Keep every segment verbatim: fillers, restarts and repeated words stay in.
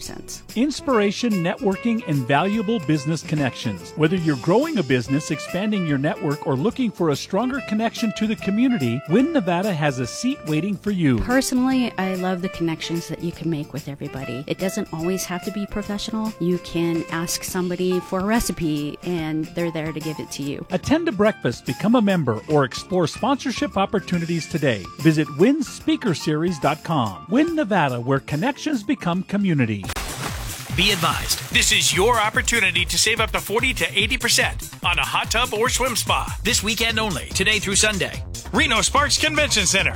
sense. Inspiration, networking, and valuable business connections. Whether you're growing a business, expanding your network, or looking for a stronger connection to the community, Win Nevada has a seat waiting for you. Personally, I love the connections that you can make with everybody. It doesn't always have to be professional. You can ask somebody for a recipe, and they're there to give it to you. Attend a breakfast, become a member, or explore sponsorship opportunities today. Visit win speaker series dot com. Win Nevada, where connections become community. Be advised, this is your opportunity to save up to forty to eighty percent on a hot tub or swim spa this weekend only, today through Sunday. Reno Sparks Convention Center.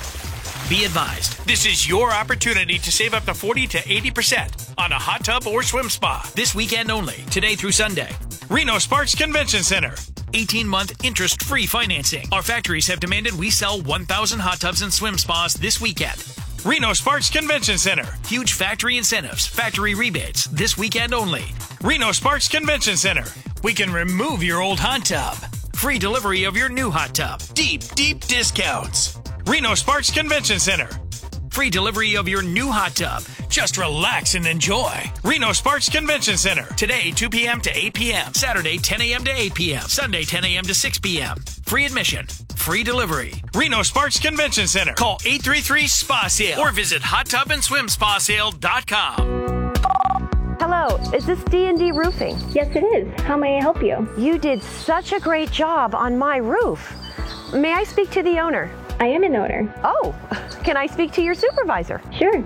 Be advised, this is your opportunity to save up to forty to eighty percent on a hot tub or swim spa this weekend only, today through Sunday. Reno Sparks Convention Center. eighteen-month interest-free financing. Our factories have demanded we sell one thousand hot tubs and swim spas this weekend. Reno Sparks Convention Center. Huge factory incentives, factory rebates, this weekend only. Reno Sparks Convention Center. We can remove your old hot tub. Free delivery of your new hot tub. Deep, deep discounts. Reno Sparks Convention Center. Free delivery of your new hot tub. Just relax and enjoy. Reno Sparks Convention Center. Today, two p.m. to eight p.m. Saturday, ten a.m. to eight p.m. Sunday, ten a.m. to six p.m. Free admission. Free delivery. Reno Sparks Convention Center. Call eight three three, S P A sale or visit hot tub and swim spa sale dot com. Hello, is this D and D Roofing? Yes, it is. How may I help you? You did such a great job on my roof. May I speak to the owner? I am an owner. Oh, can I speak to your supervisor? Sure.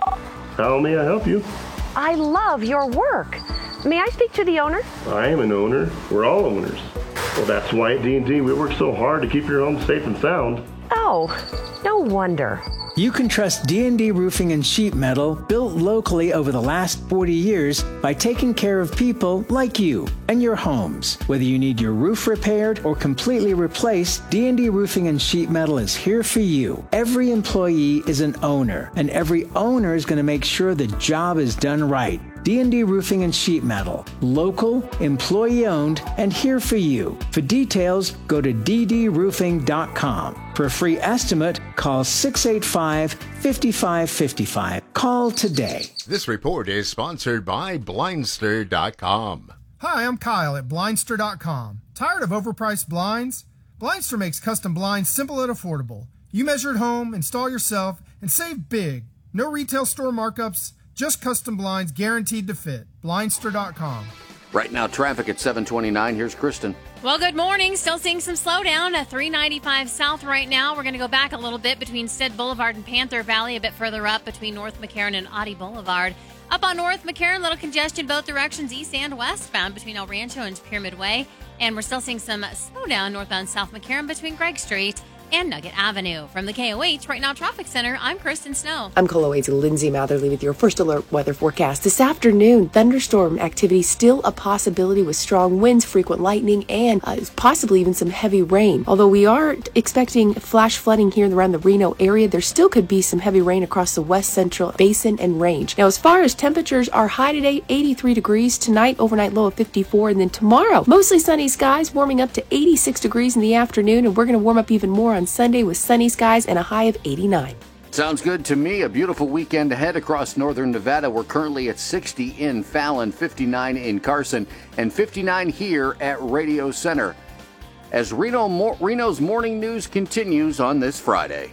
How may I help you? I love your work. May I speak to the owner? I am an owner. We're all owners. Well, that's why at D and D we work so hard to keep your home safe and sound. Oh, no wonder. You can trust D and D Roofing and Sheet Metal, built locally over the last forty years, by taking care of people like you and your homes. Whether you need your roof repaired or completely replaced, D and D Roofing and Sheet Metal is here for you. Every employee is an owner, and every owner is going to make sure the job is done right. D and D Roofing and Sheet Metal. Local, employee-owned, and here for you. For details, go to d d roofing dot com. For a free estimate, call six eight five, five five five five. Call today. This report is sponsored by Blindster dot com. Hi, I'm Kyle at Blindster dot com. Tired of overpriced blinds? Blindster makes custom blinds simple and affordable. You measure at home, install yourself, and save big. No retail store markups, just custom blinds guaranteed to fit. Blindster dot com. Right now, traffic at seven twenty-nine. Here's Kristen. Well, good morning. Still seeing some slowdown at three ninety-five South right now. We're going to go back a little bit between Stead Boulevard and Panther Valley, a bit further up between North McCarran and Audie Boulevard. Up on North McCarran, little congestion both directions, east and westbound between El Rancho and Pyramid Way. And we're still seeing some slowdown northbound South McCarran between Gregg Street and Nugget Avenue. From the K O H Right Now Traffic Center, I'm Kristen Snow. I'm Coloade's Lindsay Matherly with your first alert weather forecast. This afternoon, thunderstorm activity still a possibility with strong winds, frequent lightning, and uh, possibly even some heavy rain. Although we are expecting flash flooding here around the Reno area, there still could be some heavy rain across the west central basin and range. Now, as far as temperatures, our high today, eighty-three degrees. Tonight, overnight low of fifty-four. And then tomorrow, mostly sunny skies, warming up to eighty-six degrees in the afternoon. And we're going to warm up even more on Sunday with sunny skies and a high of eighty-nine. Sounds good to me. A beautiful weekend ahead across northern Nevada. We're currently at sixty in Fallon, fifty-nine in Carson, and fifty-nine here at Radio Center. As Reno, Mo- Reno's morning news continues on this Friday.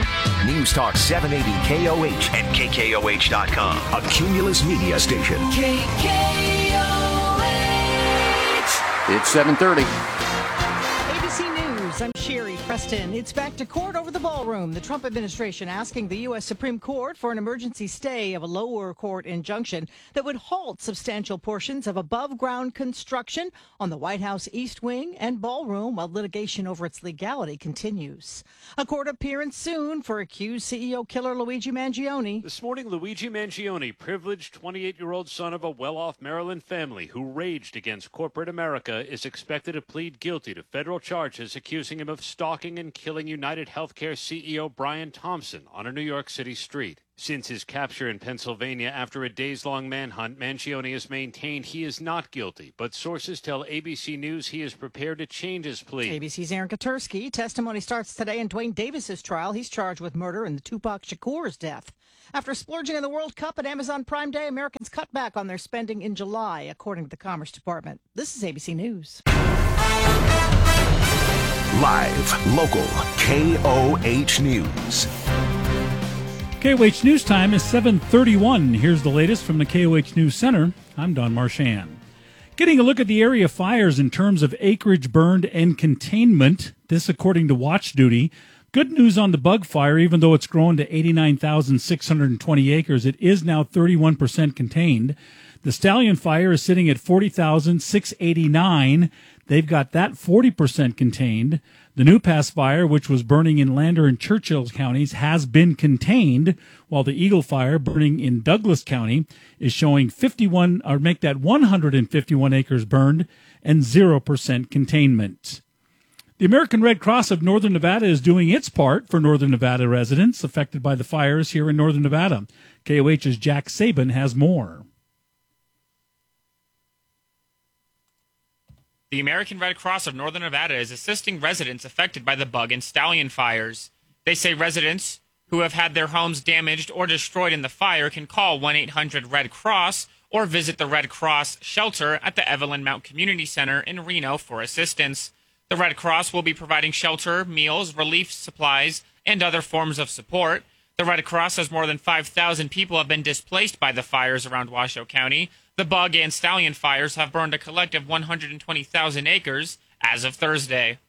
News Talk seven eighty K O H and K K O H dot com, a Cumulus media station. K K O H. It's seven thirty. A B C News, I'm Sherry Preston. It's back to court over the ballroom. The Trump administration asking the U S Supreme Court for an emergency stay of a lower court injunction that would halt substantial portions of above-ground construction on the White House East Wing and ballroom while litigation over its legality continues. A court appearance soon for accused C E O killer Luigi Mangione. This morning, Luigi Mangione, privileged twenty-eight-year-old son of a well-off Maryland family who raged against corporate America, is expected to plead guilty to federal charges accusing him of stalking and killing United Healthcare C E O Brian Thompson on a New York City street. Since his capture in Pennsylvania after a days-long manhunt, Mangione has maintained he is not guilty, but sources tell A B C News he is prepared to change his plea. A B C's Aaron Katursky. Testimony starts today in Dwayne Davis's trial. He's charged with murder in the Tupac Shakur's death. After splurging in the World Cup and Amazon Prime Day, Americans cut back on their spending in July, according to the Commerce Department. This is A B C News. Live, local, K O H News. K O H News time is seven thirty-one. Here's the latest from the K O H News Center. I'm Don Marchand. Getting a look at the area fires in terms of acreage burned and containment. This according to Watch Duty. Good news on the bug fire, even though it's grown to eighty-nine thousand six hundred twenty acres. It is now thirty-one percent contained. The stallion fire is sitting at forty thousand six hundred eighty-nine. They've got that forty percent contained. The New Pass fire, which was burning in Lander and Churchill counties, has been contained, while the Eagle fire, burning in Douglas County, is showing fifty-one, or make that one hundred fifty-one acres burned and zero percent containment. The American Red Cross of Northern Nevada is doing its part for Northern Nevada residents affected by the fires here in Northern Nevada. K O H's Jack Sabin has more. The American Red Cross of Northern Nevada is assisting residents affected by the bug and stallion fires. They say residents who have had their homes damaged or destroyed in the fire can call one eight hundred red cross or visit the Red Cross shelter at the Evelyn Mount Community Center in Reno for assistance. The Red Cross will be providing shelter, meals, relief supplies, and other forms of support. The Red Cross says more than five thousand people have been displaced by the fires around Washoe County. The bug and stallion fires have burned a collective one hundred twenty thousand acres as of Thursday.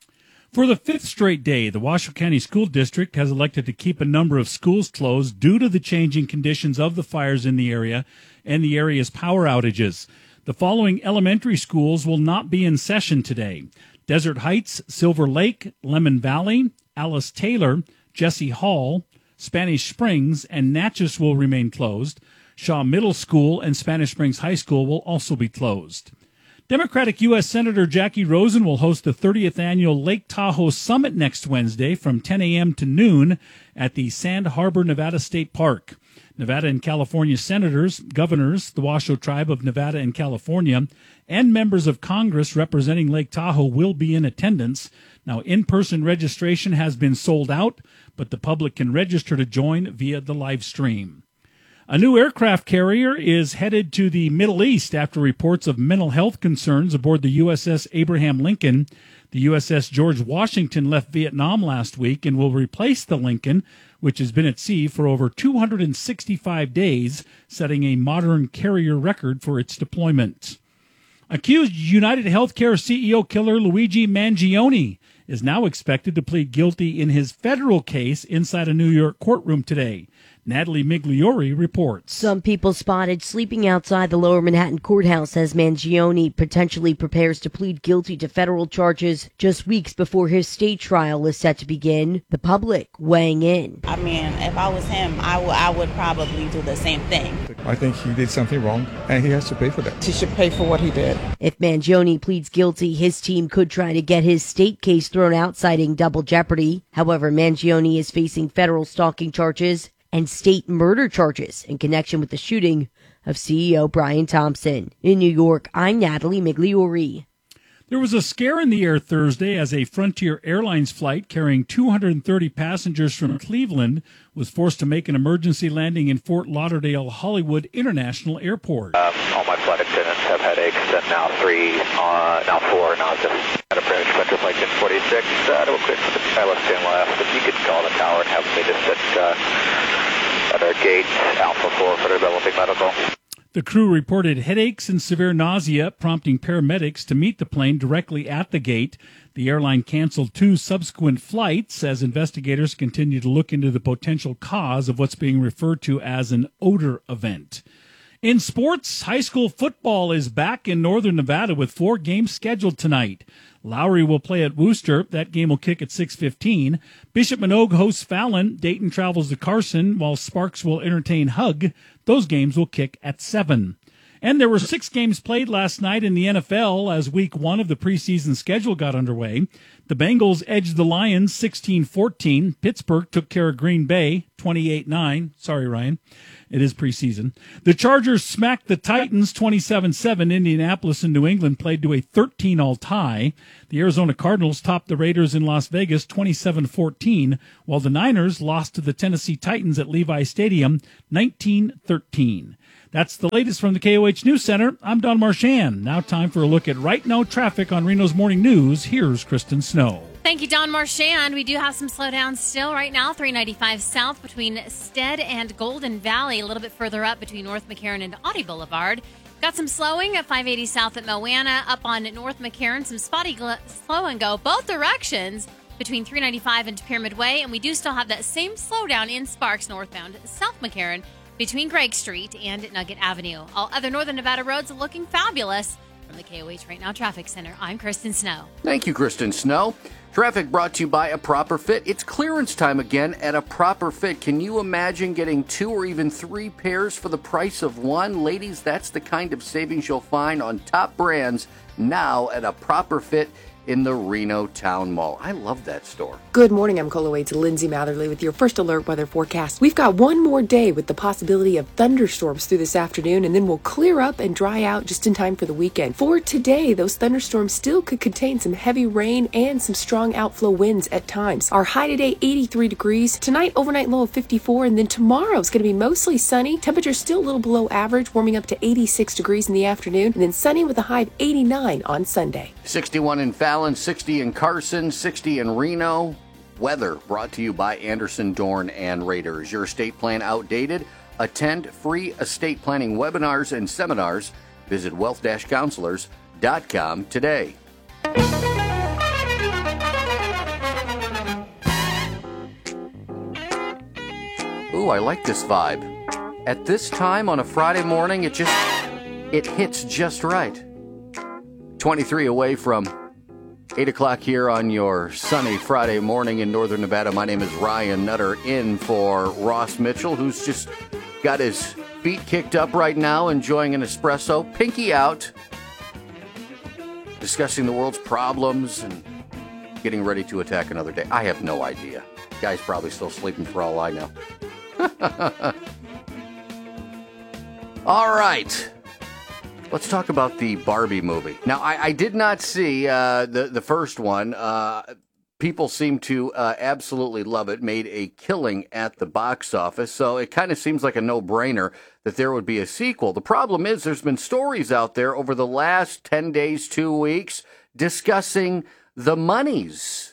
For the fifth straight day, the Washoe County School District has elected to keep a number of schools closed due to the changing conditions of the fires in the area and the area's power outages. The following elementary schools will not be in session today: Desert Heights, Silver Lake, Lemon Valley, Alice Taylor, Jesse Hall, Spanish Springs, and Natchez will remain closed. Shaw Middle School and Spanish Springs High School will also be closed. Democratic U S Senator Jackie Rosen will host the thirtieth Annual Lake Tahoe Summit next Wednesday from ten a.m. to noon at the Sand Harbor, Nevada State Park. Nevada and California senators, governors, the Washoe Tribe of Nevada and California, and members of Congress representing Lake Tahoe will be in attendance. Now, in-person registration has been sold out, but the public can register to join via the live stream. A new aircraft carrier is headed to the Middle East after reports of mental health concerns aboard the U S S Abraham Lincoln. The U S S George Washington left Vietnam last week and will replace the Lincoln, which has been at sea for over two hundred sixty-five days, setting a modern carrier record for its deployment. Accused United Healthcare C E O killer Luigi Mangione is now expected to plead guilty in his federal case inside a New York courtroom today. Natalie Migliori reports. Some people spotted sleeping outside the Lower Manhattan courthouse as Mangione potentially prepares to plead guilty to federal charges just weeks before his state trial is set to begin. The public weighing in. I mean, if I was him, I, w- I would probably do the same thing. I think he did something wrong, and he has to pay for that. He should pay for what he did. If Mangione pleads guilty, his team could try to get his state case thrown out, citing double jeopardy. However, Mangione is facing federal stalking charges and state murder charges in connection with the shooting of C E O Brian Thompson. In New York, I'm Natalie Migliori. There was a scare in the air Thursday as a Frontier Airlines flight carrying two hundred thirty passengers from Cleveland was forced to make an emergency landing in Fort Lauderdale Hollywood International Airport. Um, all my flight attendants have headaches, and now three, uh, now four, now just at a approach Spectre Flight ten forty-six. Uh, real quick for the pilot stand left. If you could call the tower and have me just sit uh, at our gate, Alpha four for developing medical. The crew reported headaches and severe nausea, prompting paramedics to meet the plane directly at the gate. The airline canceled two subsequent flights as investigators continue to look into the potential cause of what's being referred to as an odor event. In sports, high school football is back in Northern Nevada with four games scheduled tonight. Lowry will play at Wooster. That game will kick at six fifteen. Bishop Manogue hosts Fallon. Dayton travels to Carson, while Sparks will entertain Hug. Those games will kick at seven. And there were six games played last night in the N F L as week one of the preseason schedule got underway. The Bengals edged the Lions sixteen fourteen. Pittsburgh took care of Green Bay twenty-eight nine. Sorry, Ryan. It is preseason. The Chargers smacked the Titans twenty-seven seven. Indianapolis and New England played to a thirteen all tie. The Arizona Cardinals topped the Raiders in Las Vegas twenty-seven fourteen, while the Niners lost to the Tennessee Titans at Levi Stadium nineteen thirteen. That's the latest from the K O H News Center. I'm Don Marchand. Now time for a look at right now traffic on Reno's Morning News. Here's Kristen Snow. Thank you, Don Marchand. We do have some slowdowns still right now. three ninety-five south between Stead and Golden Valley. A little bit further up between North McCarran and Audie Boulevard. Got some slowing at five eighty south at Moana. Up on North McCarran, some spotty gl- slow and go both directions between three ninety-five and Pyramid Way. And we do still have that same slowdown in Sparks northbound South McCarran between Craig Street and Nugget Avenue. All other Northern Nevada roads are looking fabulous. From the K O H Right Now Traffic Center, I'm Kristen Snow. Thank you, Kristen Snow. Traffic brought to you by A Proper Fit. It's clearance time again at A Proper Fit. Can you imagine getting two or even three pairs for the price of one? Ladies, that's the kind of savings you'll find on top brands now at A Proper Fit in the Reno Town Mall. I love that store. Good morning. I'm Cola Wade's Lindsay Matherly with your first alert weather forecast. We've got one more day with the possibility of thunderstorms through this afternoon, and then we'll clear up and dry out just in time for the weekend. For today, those thunderstorms still could contain some heavy rain and some strong outflow winds at times. Our high today, eighty-three degrees. Tonight, overnight low of fifty-four, and then tomorrow it's going to be mostly sunny. Temperatures still a little below average, warming up to eighty-six degrees in the afternoon, and then sunny with a high of eighty-nine on Sunday. sixty-one in Fallon, sixty in Carson, sixty in Reno. Weather brought to you by Anderson, Dorn, and Raiders. Your estate plan outdated? Attend free estate planning webinars and seminars. Visit wealth dash counselors dot com today. Ooh, I like this vibe. At this time on a Friday morning, it just, it hits just right. twenty-three away from eight o'clock here on your sunny Friday morning in Northern Nevada. My name is Ryan Nutter, in for Ross Mitchell, who's just got his feet kicked up right now, enjoying an espresso, pinky out, discussing the world's problems and getting ready to attack another day. I have no idea. Guy's probably still sleeping for all I know. All right. Let's talk about the Barbie movie. Now, I, I did not see uh, the, the first one. Uh, people seem to uh, absolutely love it. Made a killing at the box office. So it kind of seems like a no-brainer that there would be a sequel. The problem is there's been stories out there over the last ten days, two weeks, discussing the monies.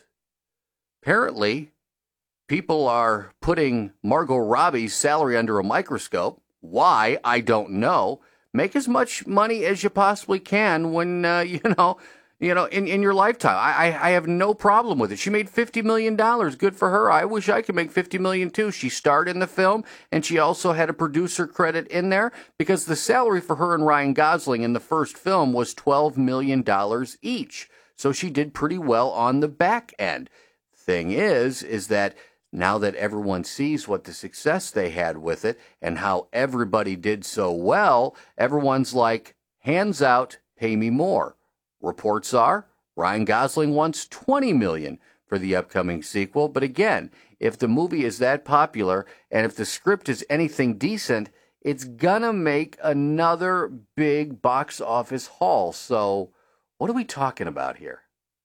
Apparently, people are putting Margot Robbie's salary under a microscope. Why? I don't know. Make as much money as you possibly can when, uh, you know, you know, in, in your lifetime. I, I, I have no problem with it. She made fifty million dollars. Good for her. I wish I could make fifty million dollars too. She starred in the film, and she also had a producer credit in there because the salary for her and Ryan Gosling in the first film was twelve million dollars each. So she did pretty well on the back end. Thing is, is that now that everyone sees what the success they had with it and how everybody did so well, everyone's like, hands out, pay me more. Reports are Ryan Gosling wants twenty million dollars for the upcoming sequel. But again, if the movie is that popular and if the script is anything decent, it's gonna make another big box office haul. So what are we talking about here?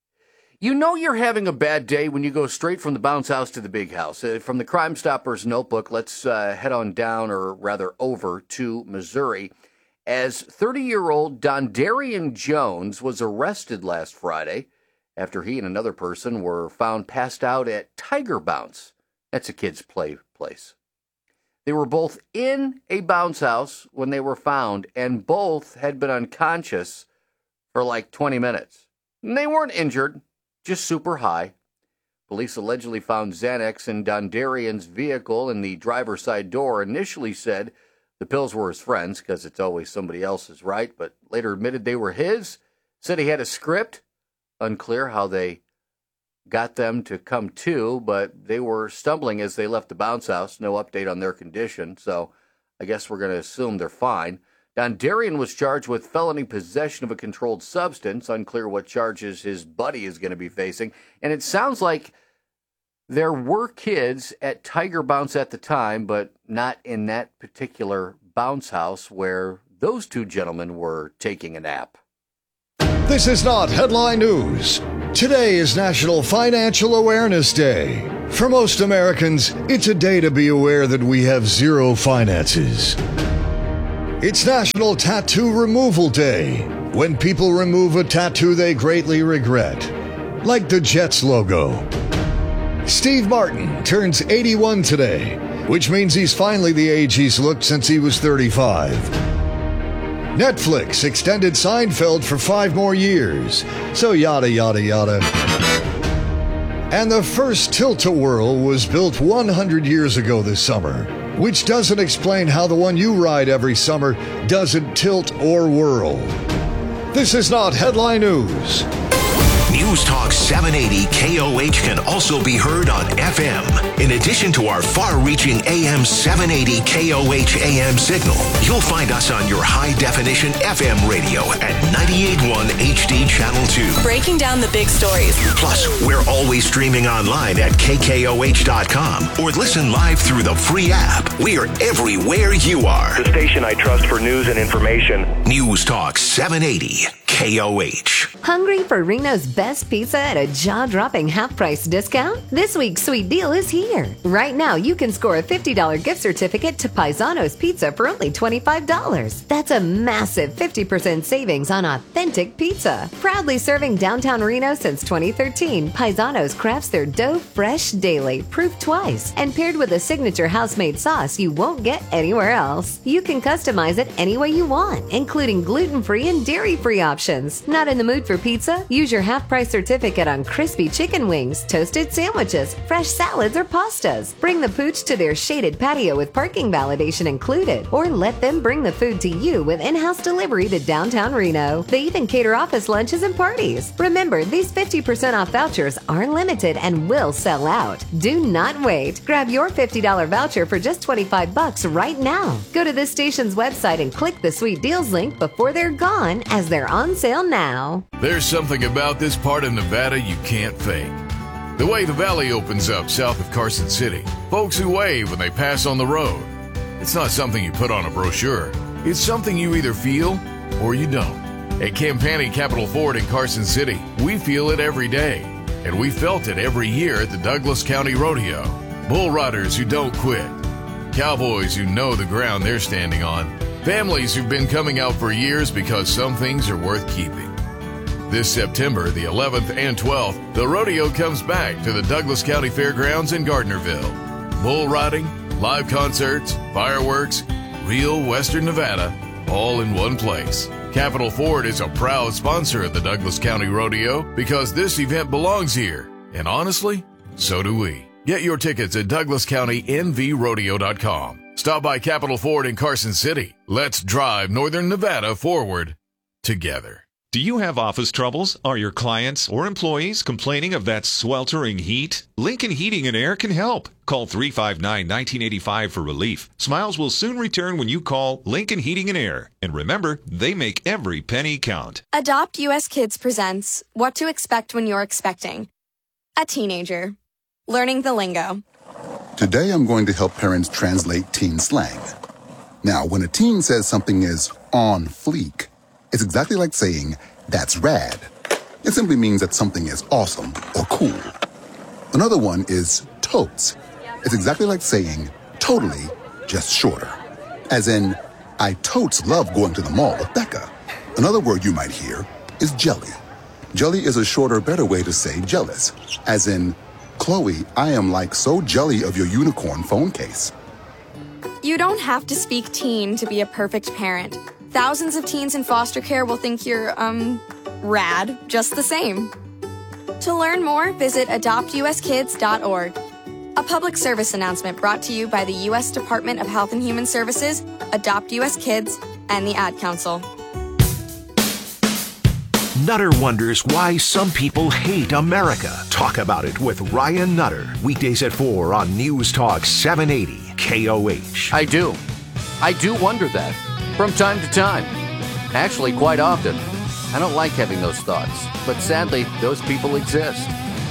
You know you're having a bad day when you go straight from the bounce house to the big house. Uh, from the Crime Stoppers notebook, let's uh, head on down, or rather over, to Missouri, as thirty-year-old Dondarian Jones was arrested last Friday after he and another person were found passed out at Tiger Bounce. That's a kid's play place. They were both in a bounce house when they were found, and both had been unconscious for like twenty minutes. And they weren't injured. Just super high. Police allegedly found Xanax in Dondarian's vehicle in the driver's side door. Initially said the pills were his friend's because it's always somebody else's, right? But later admitted they were his. Said he had a script. Unclear how they got them to come to, but they were stumbling as they left the bounce house. No update on their condition, so I guess we're going to assume they're fine. Dondarian was charged with felony possession of a controlled substance. Unclear what charges his buddy is going to be facing. And it sounds like there were kids at Tiger Bounce at the time, but not in that particular bounce house where those two gentlemen were taking a nap. This is not headline news. Today is National Financial Awareness Day. For most Americans, it's a day to be aware that we have zero finances. It's National Tattoo Removal Day, when people remove a tattoo they greatly regret, like the Jets logo. Steve Martin turns eighty-one today, which means he's finally the age he's looked since he was thirty-five. Netflix extended Seinfeld for five more years, so yada yada yada. And the first Tilt-A-Whirl was built one hundred years ago this summer, which doesn't explain how the one you ride every summer doesn't tilt or whirl. This is not headline news. News Talk seven eighty K O H can also be heard on F M. In addition to our far-reaching A M seven eighty K O H A M signal, you'll find us on your high-definition F M radio at ninety-eight point one H D Channel two. Breaking down the big stories. Plus, we're always streaming online at K K O H dot com or listen live through the free app. We're everywhere you are. The station I trust for news and information. News Talk seven eighty K O H. Hungry for Reno's best pizza at a jaw-dropping half-price discount? This week's sweet deal is here. Right now, you can score a fifty dollars gift certificate to Paisano's Pizza for only twenty-five dollars. That's a massive fifty percent savings on authentic pizza. Proudly serving downtown Reno since twenty thirteen, Paisano's crafts their dough fresh daily, proof twice, and paired with a signature house-made sauce you won't get anywhere else. You can customize it any way you want, including gluten-free and dairy-free options. Not in the mood for pizza? Use your half-price certificate on crispy chicken wings, toasted sandwiches, fresh salads, or pastas. Bring the pooch to their shaded patio with parking validation included, or let them bring the food to you with in-house delivery to downtown Reno. They even cater office lunches and parties. Remember, these fifty percent off vouchers are limited and will sell out. Do not wait. Grab your fifty dollars voucher for just twenty-five bucks right now. Go to this station's website and click the Sweet Deals link before they're gone, as they're on sale now. There's something about this part of Nevada you can't fake. The way the valley opens up south of Carson City, folks who wave when they pass on the road. It's not something you put on a brochure. It's something you either feel or you don't. At Campani Capital Ford in Carson City, we feel it every day. And we felt it every year at the Douglas County Rodeo. Bull riders who don't quit. Cowboys who know the ground they're standing on. Families who've been coming out for years because some things are worth keeping. This September, the eleventh and twelfth, the rodeo comes back to the Douglas County Fairgrounds in Gardnerville. Bull riding, live concerts, fireworks, real Western Nevada, all in one place. Capital Ford is a proud sponsor of the Douglas County Rodeo because this event belongs here. And honestly, so do we. Get your tickets at Douglas County N V rodeo dot com. Stop by Capital Ford in Carson City. Let's drive Northern Nevada forward together. Do you have office troubles? Are your clients or employees complaining of that sweltering heat? Lincoln Heating and Air can help. Call three five nine, one nine eight five for relief. Smiles will soon return when you call Lincoln Heating and Air. And remember, they make every penny count. Adopt U S Kids presents What to Expect When You're Expecting. A teenager. Learning the lingo. Today I'm going to help parents translate teen slang. Now, when a teen says something is on fleek, it's exactly like saying, that's rad. It simply means that something is awesome or cool. Another one is totes. It's exactly like saying, totally, just shorter. As in, I totes love going to the mall with Becca. Another word you might hear is jelly. Jelly is a shorter, better way to say jealous. As in, Chloe, I am like so jelly of your unicorn phone case. You don't have to speak teen to be a perfect parent. Thousands of teens in foster care will think you're, um, rad, just the same. To learn more, visit adopt u s kids dot org. A public service announcement brought to you by the U S Department of Health and Human Services, Adopt U S Kids, and the Ad Council. Nutter wonders why some people hate America. Talk about it with Ryan Nutter. Weekdays at four on News Talk seven eighty K O H. I do. I do wonder that. From time to time. Actually, quite often. I don't like having those thoughts, but sadly, those people exist.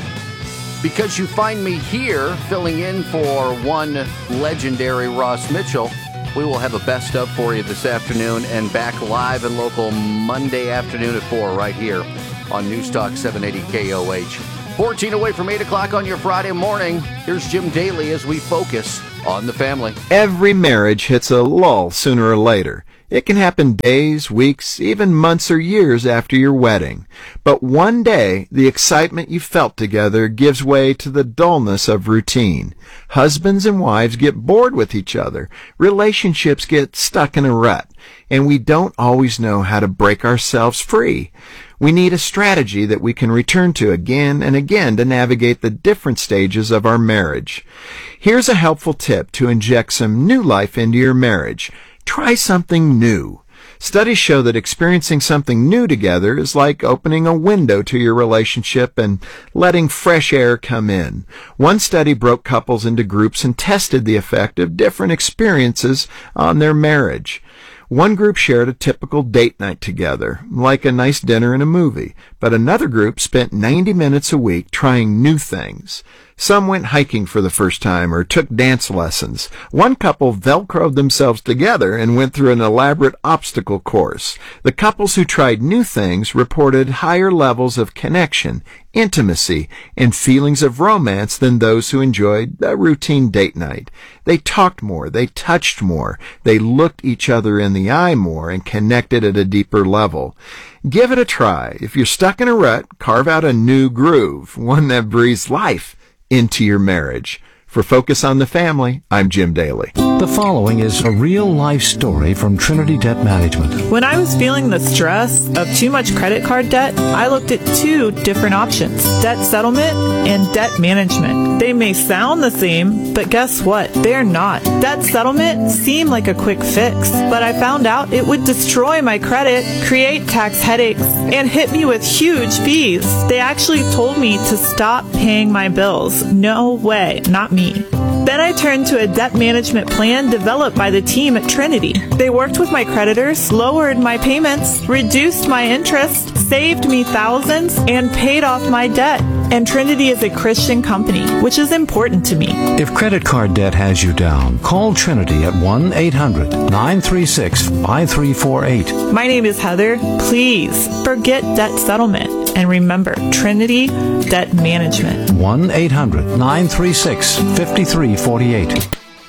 Because you find me here, filling in for one legendary Ross Mitchell, we will have a best of for you this afternoon and back live and local Monday afternoon at four right here on News Talk seven eighty K O H. fourteen away from eight o'clock on your Friday morning. Here's Jim Daly as we focus on the family. Every marriage hits a lull sooner or later. It can happen days, weeks, even months or years after your wedding. But one day, the excitement you felt together gives way to the dullness of routine. Husbands and wives get bored with each other. Relationships get stuck in a rut. And we don't always know how to break ourselves free. We need a strategy that we can return to again and again to navigate the different stages of our marriage. Here's a helpful tip to inject some new life into your marriage. Try something new. Studies show that experiencing something new together is like opening a window to your relationship and letting fresh air come in. One study broke couples into groups and tested the effect of different experiences on their marriage. One group shared a typical date night together, like a nice dinner and a movie, but another group spent ninety minutes a week trying new things. Some went hiking for the first time or took dance lessons. One couple Velcroed themselves together and went through an elaborate obstacle course. The couples who tried new things reported higher levels of connection, intimacy, and feelings of romance than those who enjoyed a routine date night. They talked more, they touched more, they looked each other in the eye more and connected at a deeper level. Give it a try. If you're stuck in a rut, carve out a new groove, one that breathes life into your marriage. For Focus on the Family, I'm Jim Daly. The following is a real-life story from Trinity Debt Management. When I was feeling the stress of too much credit card debt, I looked at two different options, debt settlement and debt management. They may sound the same, but guess what? They're not. Debt settlement seemed like a quick fix, but I found out it would destroy my credit, create tax headaches, and hit me with huge fees. They actually told me to stop paying my bills. No way, not me. Then I turned to a debt management plan developed by the team at Trinity. They worked with my creditors, lowered my payments, reduced my interest, saved me thousands, and paid off my debt. And Trinity is a Christian company, which is important to me. If credit card debt has you down, call Trinity at one eight hundred nine three six five three four eight. My name is Heather. Please forget debt settlement. And remember, Trinity Debt Management. one eight hundred nine three six five three four eight.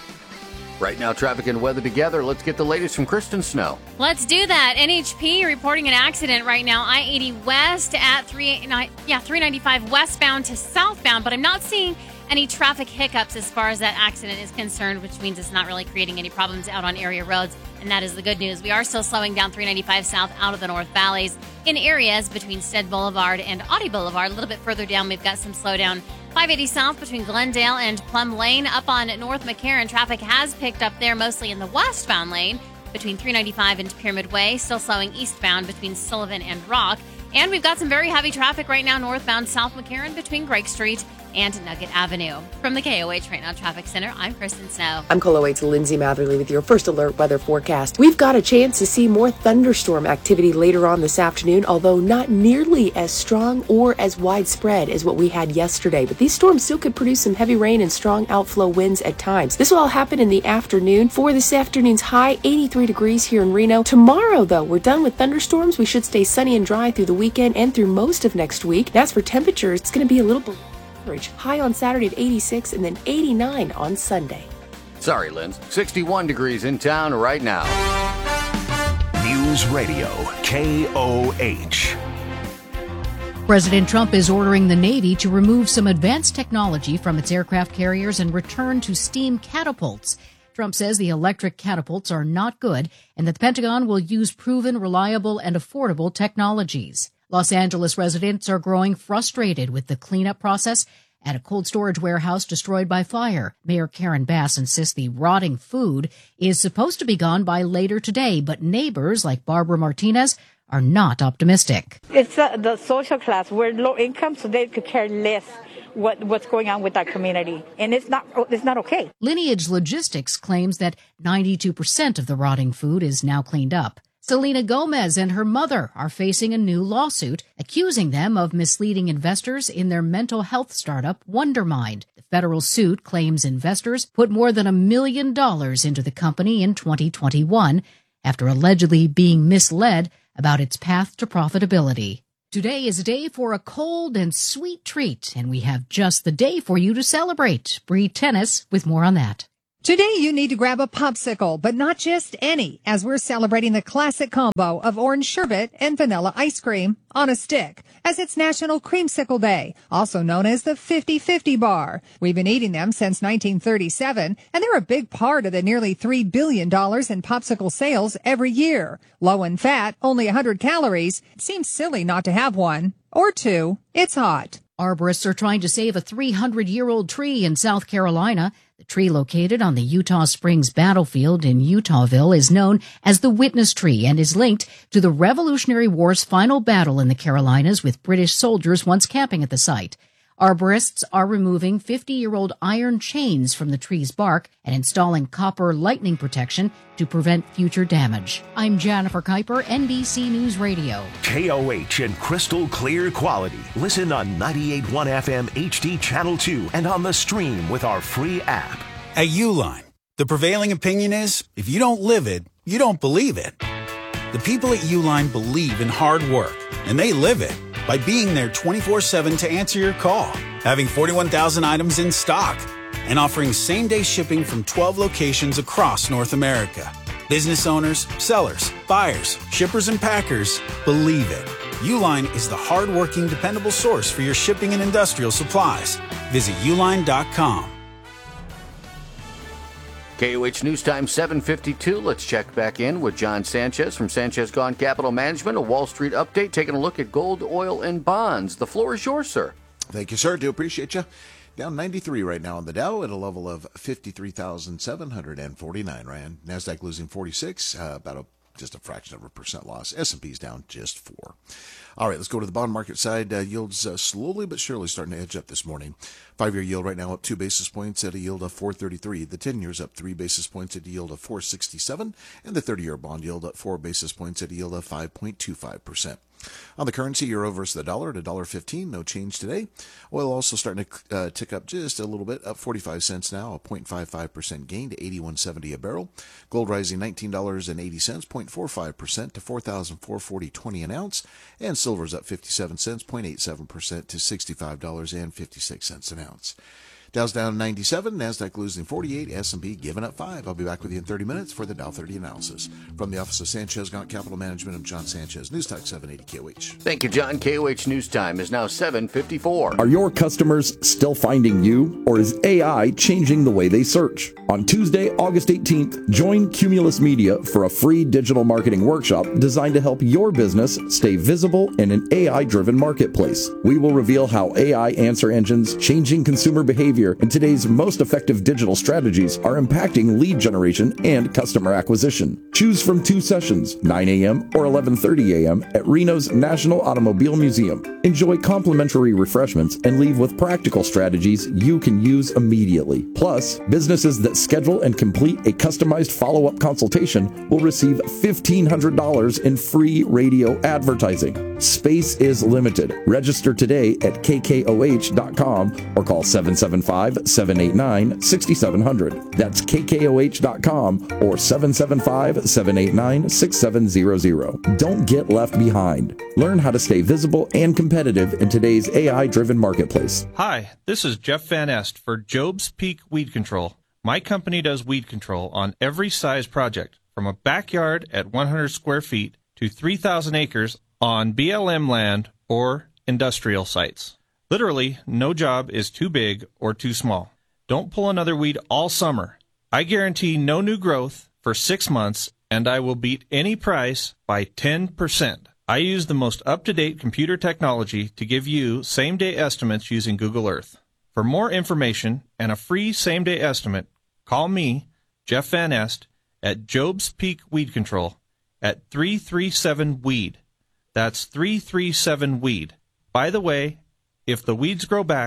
Right now, traffic and weather together. Let's get the latest from Kristen Snow. Let's do that. N H P reporting an accident right now. I eighty west at three eighty-nine, yeah, three ninety-five westbound to southbound, but I'm not seeing any traffic hiccups as far as that accident is concerned, which means it's not really creating any problems out on area roads, and that is the good news. We are still slowing down three ninety-five south out of the North Valleys in areas between Stead Boulevard and Audie Boulevard. A little bit further down, we've got some slowdown. five eighty south between Glendale and Plum Lane. Up on North McCarran, traffic has picked up there, mostly in the westbound lane between three ninety-five and Pyramid Way. Still slowing eastbound between Sullivan and Rock. And we've got some very heavy traffic right now northbound South McCarran between Greg Street and Nugget Avenue. From the K O H Right Now Traffic Center, I'm Kristen Snow. I'm Colo eight's Lindsay Matherly with your first alert weather forecast. We've got a chance to see more thunderstorm activity later on this afternoon, although not nearly as strong or as widespread as what we had yesterday. But these storms still could produce some heavy rain and strong outflow winds at times. This will all happen in the afternoon. For this afternoon's high, eighty-three degrees here in Reno. Tomorrow, though, we're done with thunderstorms. We should stay sunny and dry through the weekend and through most of next week. And as for temperatures, it's going to be a little below average. High on Saturday at eighty-six and then eighty-nine on Sunday. Sorry, Linz. sixty-one degrees in town right now. News Radio K O H. President Trump is ordering the Navy to remove some advanced technology from its aircraft carriers and return to steam catapults. Trump says the electric catapults are not good and that the Pentagon will use proven, reliable, and affordable technologies. Los Angeles residents are growing frustrated with the cleanup process at a cold storage warehouse destroyed by fire. Mayor Karen Bass insists the rotting food is supposed to be gone by later today, but neighbors like Barbara Martinez are not optimistic. It's uh, the social class. We're low income, so they could care less what, what's going on with that community. And it's not, it's not okay. Lineage Logistics claims that ninety-two percent of the rotting food is now cleaned up. Selena Gomez and her mother are facing a new lawsuit accusing them of misleading investors in their mental health startup Wondermind. The federal suit claims investors put more than a million dollars into the company in twenty twenty-one after allegedly being misled about its path to profitability. Today is a day for a cold and sweet treat, and we have just the day for you to celebrate. Bree Tennis with more on that. Today you need to grab a popsicle, but not just any, as we're celebrating the classic combo of orange sherbet and vanilla ice cream on a stick, as it's National Creamsicle Day, also known as the fifty-fifty bar. We've been eating them since nineteen thirty-seven, and they're a big part of the nearly three billion dollars in popsicle sales every year. Low in fat, only one hundred calories. It seems silly not to have one. Or two. It's hot. Arborists are trying to save a three hundred year old tree in South Carolina. The tree located on the Utah Springs battlefield in Utahville is known as the Witness Tree and is linked to the Revolutionary War's final battle in the Carolinas, with British soldiers once camping at the site. Arborists are removing fifty-year-old iron chains from the tree's bark and installing copper lightning protection to prevent future damage. I'm Jennifer Kuiper, N B C News Radio. K O H and crystal clear quality. Listen on ninety-eight point one F M H D Channel two and on the stream with our free app. At Uline, the prevailing opinion is, if you don't live it, you don't believe it. The people at Uline believe in hard work, and they live it by being there twenty-four seven to answer your call, having forty-one thousand items in stock, and offering same-day shipping from twelve locations across North America. Business owners, sellers, buyers, shippers, and packers believe it. Uline is the hard-working, dependable source for your shipping and industrial supplies. Visit uline dot com. K O H News Time seven fifty-two. Let's check back in with John Sanchez from Sanchez Gone Capital Management, a Wall Street update, taking a look at gold, oil, and bonds. The floor is yours, sir. Thank you, sir. Do appreciate you. Down ninety-three right now on the Dow at a level of fifty-three thousand seven hundred forty-nine rand. NASDAQ losing forty-six, uh, about a just a fraction of a percent loss. S and P's down just four. All right, let's go to the bond market side. Uh, yields uh, slowly but surely starting to edge up this morning. Five-year yield right now up two basis points at a yield of four thirty-three. The ten-year's up three basis points at a yield of four sixty-seven. And the thirty-year bond yield up four basis points at a yield of five point two five percent. On the currency, euro versus the dollar at one dollar fifteen, no change today. Oil also starting to uh, tick up just a little bit, up forty-five cents now, a zero point five five percent gain to eighty-one seventy a barrel. Gold rising nineteen dollars and eighty cents, zero point four five percent to four thousand four hundred forty dollars and twenty cents an ounce. And silver's up fifty-seven cents, zero point eight seven percent to sixty-five dollars and fifty-six cents an ounce. Dow's down ninety-seven, NASDAQ losing forty-eight, S and P giving up five. I'll be back with you in thirty minutes for the Dow thirty analysis. From the office of Sanchez Gaunt Capital Management, I'm John Sanchez, News Talk seven eighty K O H. Thank you, John. K O H News Time is now seven fifty-four. Are your customers still finding you, or is A I changing the way they search? On Tuesday, August eighteenth, join Cumulus Media for a free digital marketing workshop designed to help your business stay visible in an A I-driven marketplace. We will reveal how A I answer engines, changing consumer behavior, and today's most effective digital strategies are impacting lead generation and customer acquisition. Choose from two sessions, nine a.m. or eleven thirty a.m. at Reno's National Automobile Museum. Enjoy complimentary refreshments and leave with practical strategies you can use immediately. Plus, businesses that schedule and complete a customized follow-up consultation will receive fifteen hundred dollars in free radio advertising. Space is limited. Register today at k k o h dot com or call seven seven five, seven eight nine, six seven zero zero. That's k k o h dot com or seven seven five, seven eight nine, six seven zero zero. Don't get left behind. Learn how to stay visible and competitive in today's A I-driven marketplace. Hi, this is Jeff Van Est for Job's Peak Weed Control. My company does weed control on every size project, from a backyard at one hundred square feet to three thousand acres on B L M land or industrial sites. Literally, no job is too big or too small. Don't pull another weed all summer. I guarantee no new growth for six months, and I will beat any price by ten percent. I use the most up-to-date computer technology to give you same-day estimates using Google Earth. For more information and a free same-day estimate, call me, Jeff Van Est, at Job's Peak Weed Control at three three seven weed. That's three three seven weed. By the way, if the weeds grow back,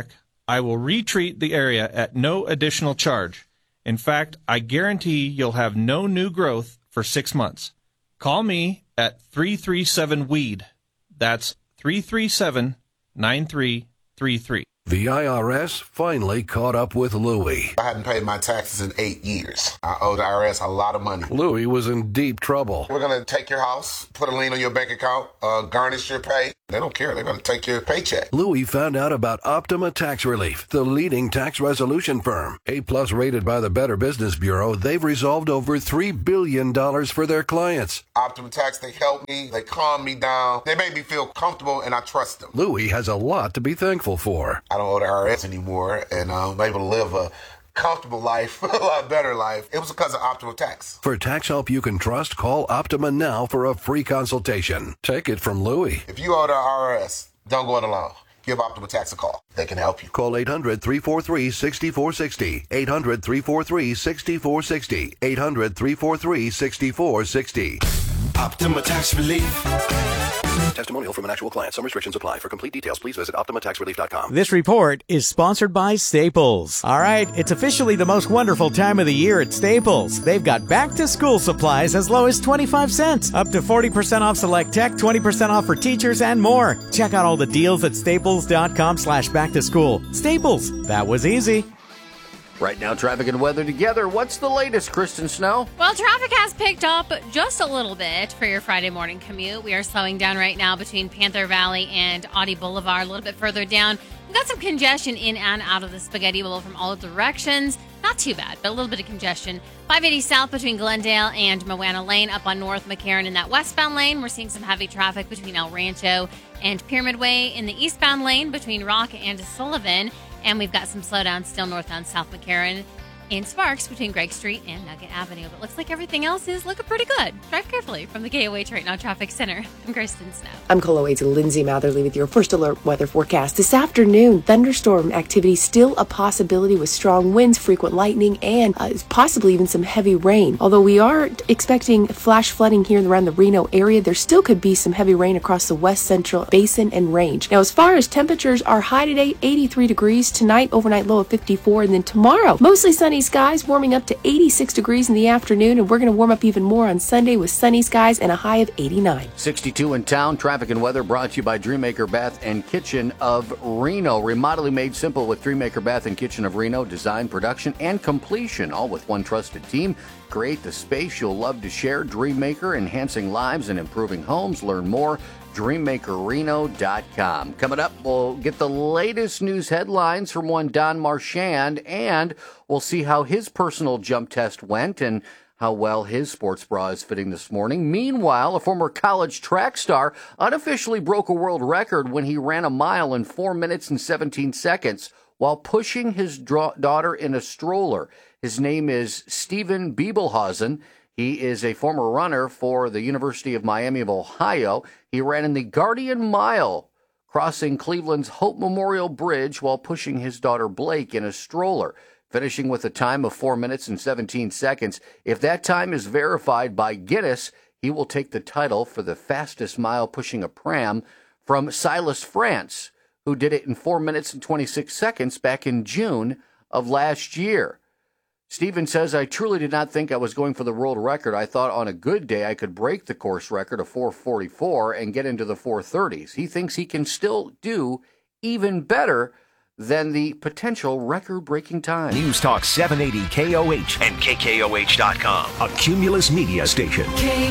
I will retreat the area at no additional charge. In fact, I guarantee you'll have no new growth for six months. Call me at three three seven weed. That's three three seven, nine three three three. The I R S finally caught up with Louie. I hadn't paid my taxes in eight years. I owe the I R S a lot of money. Louie was in deep trouble. We're going to take your house, put a lien on your bank account, uh, garnish your pay. They don't care. They're going to take your paycheck. Louie found out about Optima Tax Relief, the leading tax resolution firm. A-plus rated by the Better Business Bureau, they've resolved over three billion dollars for their clients. Optima Tax, they help me. They calm me down. They make me feel comfortable, and I trust them. Louie has a lot to be thankful for. I don't owe the I R S anymore, and I'm able to live a comfortable life, a lot better life. It was because of Optima Tax. For tax help you can trust, call Optima now for a free consultation. Take it from Louie. If you owe the I R S, don't go it alone. Give Optima Tax a call. They can help you. Call eight hundred, three four three, six four six zero. eight hundred, three four three, six four six zero. eight hundred, three four three, six four six zero. Optima Tax Relief. Testimonial from an actual client. Some restrictions apply. For complete details, please visit Optima Tax Relief dot com. This report is sponsored by Staples. All right, it's officially the most wonderful time of the year at Staples. They've got back-to-school supplies as low as twenty-five cents, up to forty percent off select tech, twenty percent off for teachers, and more. Check out all the deals at staples dot com slash back to school. Staples, that was easy. Right now, traffic and weather together. What's the latest, Kristen Snow? Well, traffic has picked up just a little bit for your Friday morning commute. We are slowing down right now between Panther Valley and Audi Boulevard. A little bit further down, we've got some congestion in and out of the Spaghetti Bowl from all directions. Not too bad, but a little bit of congestion. five eighty south between Glendale and Moana Lane. Up on North McCarran in that westbound lane, we're seeing some heavy traffic between El Rancho and Pyramid Way. In the eastbound lane between Rock and Sullivan. And we've got some slowdown still northbound South McCarran in Sparks between Gregg Street and Nugget Avenue. But looks like everything else is looking pretty good. Drive carefully from the K O H Right Now Traffic Center. I'm Kristen Snow. I'm Colo Aids Lindsay Matherly with your first alert weather forecast. This afternoon, thunderstorm activity still a possibility with strong winds, frequent lightning, and uh, possibly even some heavy rain. Although we are expecting flash flooding here around the Reno area, there still could be some heavy rain across the west central basin and range. Now, as far as temperatures are high today, eighty-three degrees. Tonight, overnight low of fifty-four. And then tomorrow, mostly sunny skies, warming up to eighty-six degrees in the afternoon. And we're going to warm up even more on Sunday with sunny skies and a high of eighty-nine. sixty-two in town. Traffic and weather brought to you by Dreammaker Bath and Kitchen of Reno. Remodeling made simple with Dreammaker Bath and Kitchen of Reno. Design, production, and completion, all with one trusted team. Create the space you'll love to share. Dreammaker, enhancing lives and improving homes. Learn more. dream maker reno dot com. Coming up, we'll get the latest news headlines from one Don Marchand, and we'll see how his personal jump test went and how well his sports bra is fitting this morning. Meanwhile, a former college track star unofficially broke a world record when he ran a mile in four minutes and seventeen seconds while pushing his dra- daughter in a stroller. His name is Steven Biebelhausen. He is a former runner for the University of Miami of Ohio. He ran in the Guardian Mile, crossing Cleveland's Hope Memorial Bridge while pushing his daughter Blake in a stroller, finishing with a time of four minutes and seventeen seconds. If that time is verified by Guinness, he will take the title for the fastest mile pushing a pram from Silas France, who did it in four minutes and twenty-six seconds back in June of last year. Steven says, I truly did not think I was going for the world record. I thought on a good day I could break the course record of four forty-four and get into the four thirties. He thinks he can still do even better than the potential record-breaking time. News Talk seven eighty K O H and K K O H dot com, a Cumulus media station. K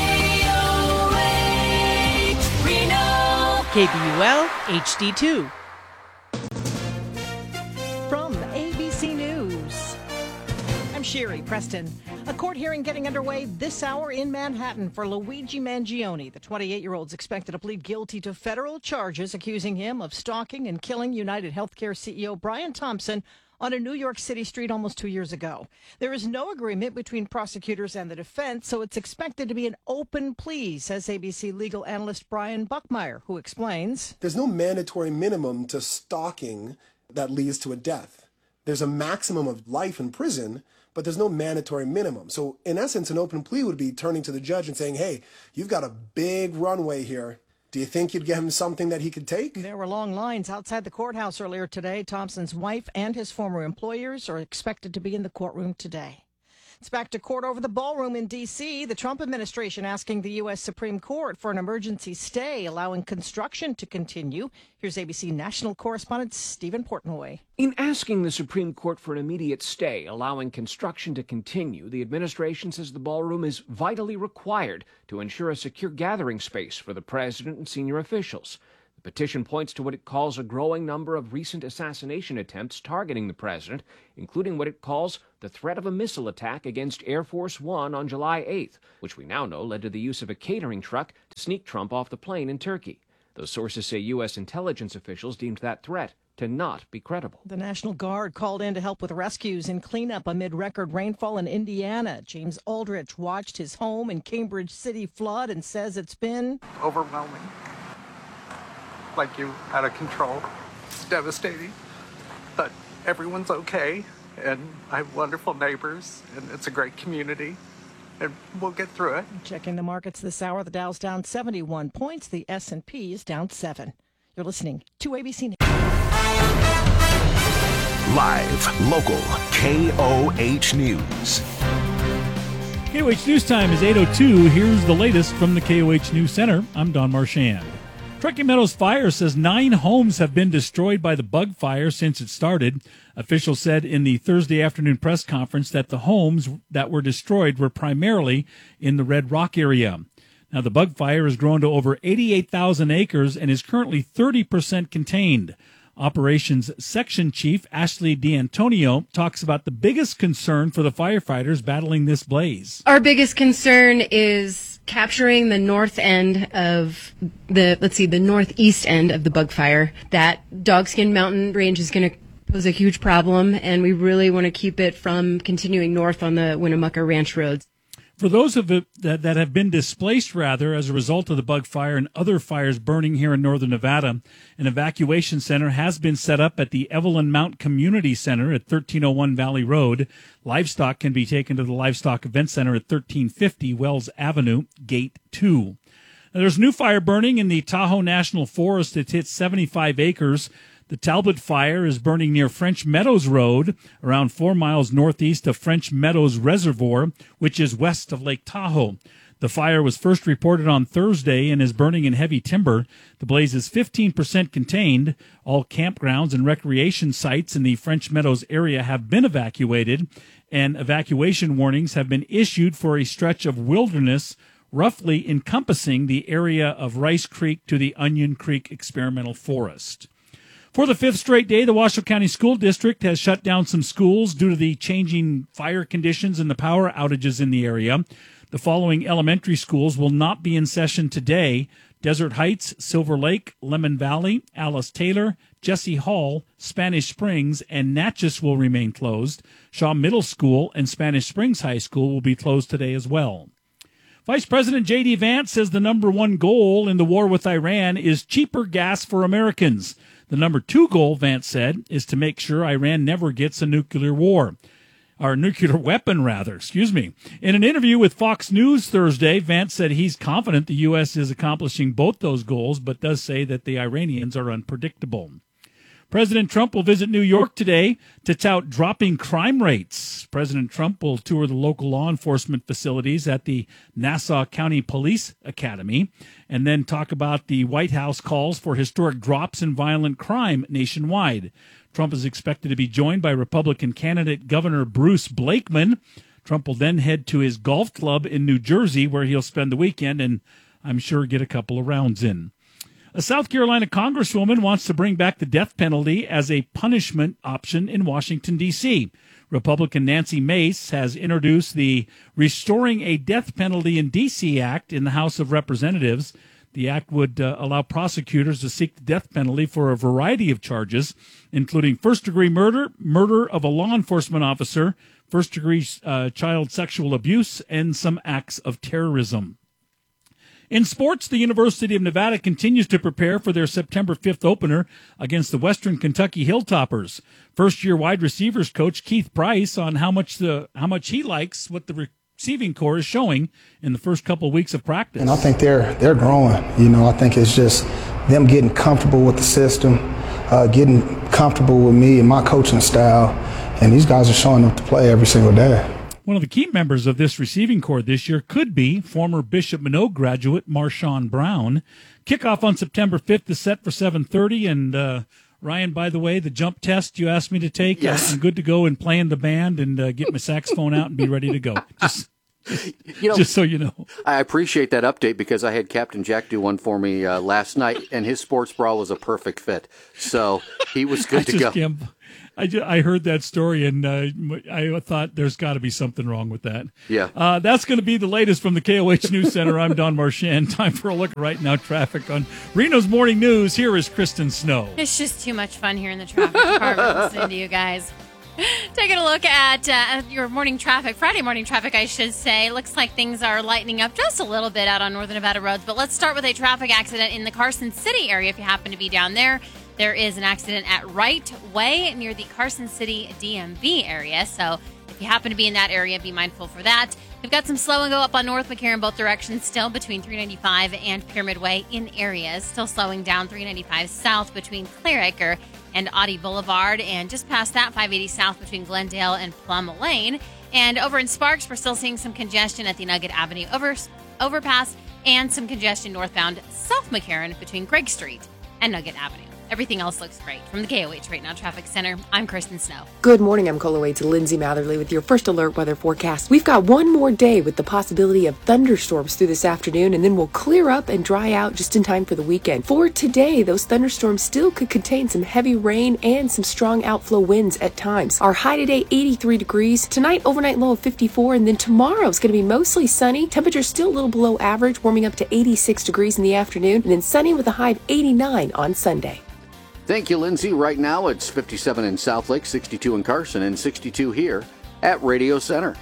K O H Reno. K B U L H D two. From A B C News, I'm Sherry Preston. A court hearing getting underway this hour in Manhattan for Luigi Mangione. The twenty-eight-year-old is expected to plead guilty to federal charges accusing him of stalking and killing United Healthcare C E O Brian Thompson on a New York City street almost two years ago. There is no agreement between prosecutors and the defense, so it's expected to be an open plea, says A B C legal analyst Brian Buckmeyer, who explains. There's no mandatory minimum to stalking that leads to a death. There's a maximum of life in prison, but there's no mandatory minimum. So in essence, an open plea would be turning to the judge and saying, hey, you've got a big runway here Do you think you'd get him something that he could take? There were long lines outside the courthouse earlier today. Thompson's wife and his former employers are expected to be in the courtroom today. It's back to court over the ballroom in D C. The Trump administration asking the U S Supreme Court for an emergency stay, allowing construction to continue. Here's A B C national correspondent Stephen Portnoy. In asking the Supreme Court for an immediate stay, allowing construction to continue, the administration says the ballroom is vitally required to ensure a secure gathering space for the president and senior officials. The petition points to what it calls a growing number of recent assassination attempts targeting the president, including what it calls the threat of a missile attack against Air Force One on July eighth, which we now know led to the use of a catering truck to sneak Trump off the plane in Turkey. Those sources say U S intelligence officials deemed that threat to not be credible. The National Guard called in to help with rescues and cleanup amid record rainfall in Indiana. James Aldrich watched his home in Cambridge City flood and says it's been overwhelming. Like you out of control. It's devastating, but everyone's okay, and I have wonderful neighbors, and it's a great community, and we'll get through it. Checking the markets this hour, the Dow's down seventy-one points, the S and P is down seven. You're listening to A B C News. Live, local, K O H News. K O H News Time is eight oh two. Here's the latest from the K O H News Center. I'm Don Marchand. Truckee Meadows Fire says nine homes have been destroyed by the bug fire since it started. Officials said in the Thursday afternoon press conference that the homes that were destroyed were primarily in the Red Rock area. Now, the bug fire has grown to over eighty-eight thousand acres and is currently thirty percent contained. Operations Section Chief Ashley D'Antonio talks about the biggest concern for the firefighters battling this blaze. Our biggest concern is capturing the north end of the, let's see, the northeast end of the bug fire. That Dogskin Mountain Range is going to pose a huge problem, and we really want to keep it from continuing north on the Winnemucca Ranch roads. For those of it that, that have been displaced, rather, as a result of the bug fire and other fires burning here in northern Nevada, an evacuation center has been set up at the Evelyn Mount Community Center at thirteen oh one Valley Road. Livestock can be taken to the Livestock Event Center at thirteen fifty Wells Avenue, Gate two. Now, there's new fire burning in the Tahoe National Forest. It hits seventy-five acres. The Talbot Fire is burning near French Meadows Road, around four miles northeast of French Meadows Reservoir, which is west of Lake Tahoe. The fire was first reported on Thursday and is burning in heavy timber. The blaze is fifteen percent contained. All campgrounds and recreation sites in the French Meadows area have been evacuated, and evacuation warnings have been issued for a stretch of wilderness roughly encompassing the area of Rice Creek to the Onion Creek Experimental Forest. For the fifth straight day, the Washoe County School District has shut down some schools due to the changing fire conditions and the power outages in the area. The following elementary schools will not be in session today: Desert Heights, Silver Lake, Lemon Valley, Alice Taylor, Jesse Hall, Spanish Springs, and Natchez will remain closed. Shaw Middle School and Spanish Springs High School will be closed today as well. Vice President J D. Vance says the number one goal in the war with Iran is cheaper gas for Americans. The number two goal, Vance said, is to make sure Iran never gets a nuclear war. Or nuclear weapon, rather, excuse me. In an interview with Fox News Thursday, Vance said he's confident the U S is accomplishing both those goals, but does say that the Iranians are unpredictable. President Trump will visit New York today to tout dropping crime rates. President Trump will tour the local law enforcement facilities at the Nassau County Police Academy and then talk about the White House calls for historic drops in violent crime nationwide. Trump is expected to be joined by Republican candidate Governor Bruce Blakeman. Trump will then head to his golf club in New Jersey, where he'll spend the weekend and I'm sure get a couple of rounds in. A South Carolina congresswoman wants to bring back the death penalty as a punishment option in Washington, D C Republican Nancy Mace has introduced the Restoring a Death Penalty in D C Act in the House of Representatives. The act would uh, allow prosecutors to seek the death penalty for a variety of charges, including first-degree murder, murder of a law enforcement officer, first-degree uh, child sexual abuse, and some acts of terrorism. In sports, the University of Nevada continues to prepare for their September fifth opener against the Western Kentucky Hilltoppers. First-year wide receivers coach Keith Price on how much the how much he likes what the re- receiving core is showing in the first couple of weeks of practice. And I think they're they're growing. You know, I think it's just them getting comfortable with the system, uh, getting comfortable with me and my coaching style, and these guys are showing up to play every single day. One of the key members of this receiving corps this year could be former Bishop Manogue graduate Marshawn Brown. Kickoff on September fifth is set for seven thirty, and uh, Ryan, by the way, the jump test you asked me to take, yes. I'm good to go and play in the band and uh, get my saxophone out and be ready to go. Just, you know, just so you know. I appreciate that update because I had Captain Jack do one for me uh, last night, and his sports bra was a perfect fit. So he was good I to just go. Can't, I, just, I heard that story, and uh, I thought there's got to be something wrong with that. Yeah. Uh, that's going to be the latest from the K O H News Center. I'm Don Marchand. Time for a look right now. Traffic on Reno's Morning News. Here is Kristen Snow. It's just too much fun here in the traffic department listening to you guys. Taking a look at uh, your morning traffic, Friday morning traffic, I should say. Looks like things are lightening up just a little bit out on Northern Nevada roads. But let's start with a traffic accident in the Carson City area if you happen to be down there. There is an accident at Wright Way near the Carson City D M V area. So if you happen to be in that area, be mindful for that. We've got some slow and go up on North McCarran both directions still between three ninety-five and Pyramid Way in areas. Still slowing down three ninety-five south between Clearacre and Audie Boulevard. And just past that, five eighty south between Glendale and Plum Lane. And over in Sparks, we're still seeing some congestion at the Nugget Avenue over, overpass and some congestion northbound South McCarran between Greg Street and Nugget Avenue. Everything else looks great. From the K O H Right Now Traffic Center, I'm Kristen Snow. Good morning. I'm Cola Wade's Lindsay Matherly with your first alert weather forecast. We've got one more day with the possibility of thunderstorms through this afternoon, and then we'll clear up and dry out just in time for the weekend. For today, those thunderstorms still could contain some heavy rain and some strong outflow winds at times. Our high today, eighty-three degrees. Tonight, overnight low of fifty-four, and then tomorrow is going to be mostly sunny. Temperatures still a little below average, warming up to eighty-six degrees in the afternoon, and then sunny with a high of eighty-nine on Sunday. Thank you, Lindsay. Right now, it's fifty-seven in Southlake, sixty-two in Carson, and sixty-two here at Radio Center.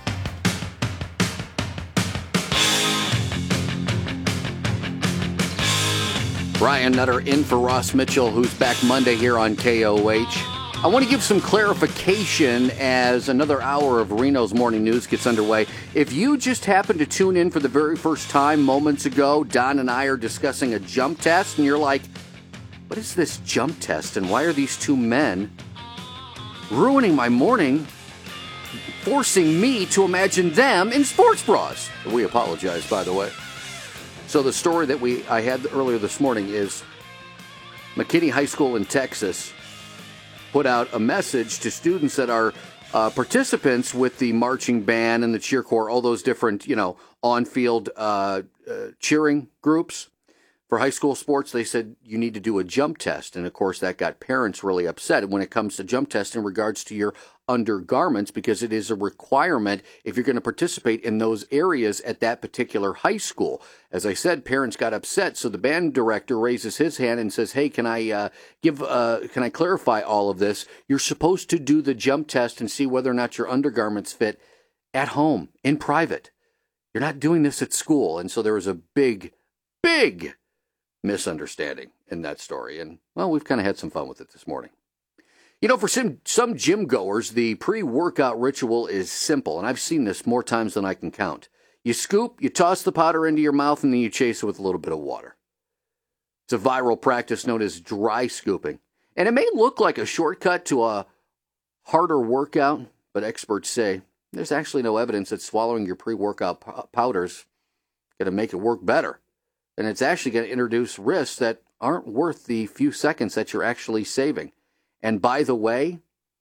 Brian Nutter in for Ross Mitchell, who's back Monday here on K O H. I want to give some clarification as another hour of Reno's Morning News gets underway. If you just happened to tune in for the very first time moments ago, Don and I are discussing a jump test, and you're like, what is this jump test, and why are these two men ruining my morning, forcing me to imagine them in sports bras? We apologize, by the way. So the story that we I had earlier this morning is McKinney High School in Texas put out a message to students that are uh, participants with the marching band and the cheer corps, all those different, you know, on-field uh, uh, cheering groups. For high school sports, they said you need to do a jump test. And, of course, that got parents really upset when it comes to jump tests in regards to your undergarments, because it is a requirement if you're going to participate in those areas at that particular high school. As I said, parents got upset, so the band director raises his hand and says, hey, can I uh, give, uh, can I clarify all of this? You're supposed to do the jump test and see whether or not your undergarments fit at home, in private. You're not doing this at school. And so there was a big, big misunderstanding in that story. And, well, we've kind of had some fun with it this morning. You know, for some, some gym goers, the pre-workout ritual is simple, and I've seen this more times than I can count. You scoop, you toss the powder into your mouth, and then you chase it with a little bit of water. It's a viral practice known as dry scooping. And it may look like a shortcut to a harder workout, but experts say there's actually no evidence that swallowing your pre-workout p- powders going to make it work better. And it's actually going to introduce risks that aren't worth the few seconds that you're actually saving. And by the way,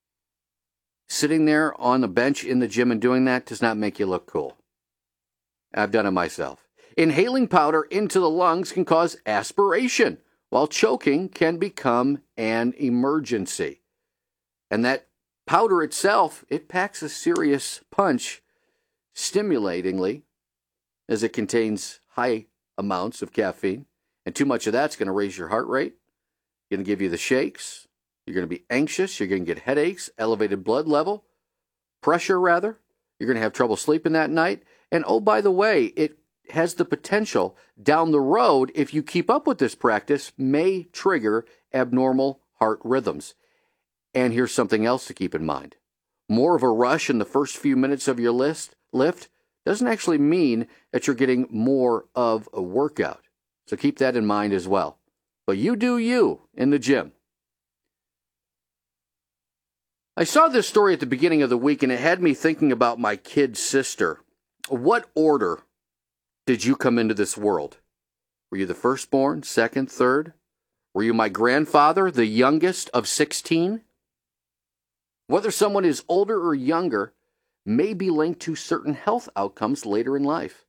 sitting there on the bench in the gym and doing that does not make you look cool. I've done it myself. Inhaling powder into the lungs can cause aspiration, while choking can become an emergency. And that powder itself, it packs a serious punch stimulatingly, as it contains high amounts of caffeine. And too much of that's going to raise your heart rate, going to give you the shakes. You're going to be anxious. You're going to get headaches, elevated blood level, pressure rather. You're going to have trouble sleeping that night. And oh, by the way, it has the potential down the road, if you keep up with this practice, may trigger abnormal heart rhythms. And here's something else to keep in mind. More of a rush in the first few minutes of your list, lift doesn't actually mean that you're getting more of a workout. So keep that in mind as well. But you do you in the gym. I saw this story at the beginning of the week, and it had me thinking about my kid sister. What order did you come into this world? Were you the firstborn, second, third? Were you my grandfather, the youngest of sixteen? Whether someone is older or younger may be linked to certain health outcomes later in life.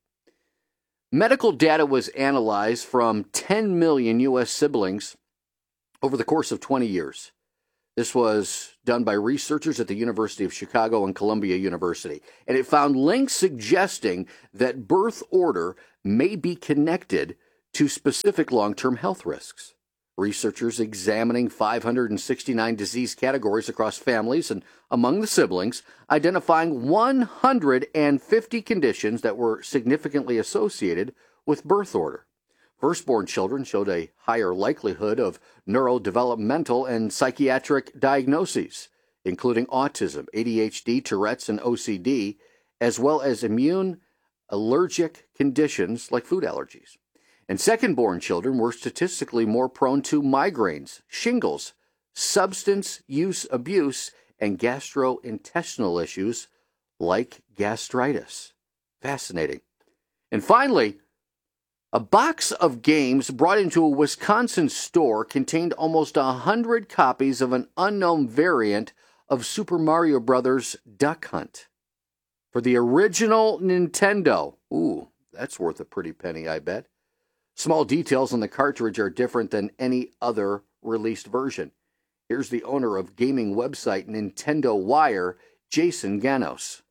Medical data was analyzed from ten million U S siblings over the course of twenty years. This was done by researchers at the University of Chicago and Columbia University, and it found links suggesting that birth order may be connected to specific long-term health risks. Researchers examining five hundred sixty-nine disease categories across families and among the siblings, identifying one hundred fifty conditions that were significantly associated with birth order. Firstborn children showed a higher likelihood of neurodevelopmental and psychiatric diagnoses, including autism, A D H D, Tourette's, and O C D, as well as immune allergic conditions like food allergies. And second-born children were statistically more prone to migraines, shingles, substance use abuse, and gastrointestinal issues like gastritis. Fascinating. And finally, a box of games brought into a Wisconsin store contained almost one hundred copies of an unknown variant of Super Mario Brothers Duck Hunt. For the original Nintendo, ooh, that's worth a pretty penny, I bet. Small details on the cartridge are different than any other released version. Here's the owner of gaming website Nintendo Wire, Jason Ganos.